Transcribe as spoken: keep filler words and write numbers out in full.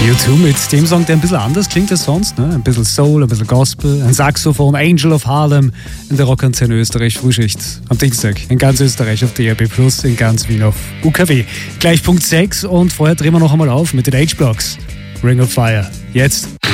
U zwei mit dem Song, der ein bisschen anders klingt als sonst. Ne? Ein bisschen Soul, ein bisschen Gospel, ein Saxophon, Angel of Harlem in der Rockantenne Österreich Frühschicht. Am Dienstag in ganz Österreich auf D R B Plus, in ganz Wien auf U K W. Gleich Punkt sechs und vorher drehen wir noch einmal auf mit den H-Blocks. Ring of Fire. Jetzt.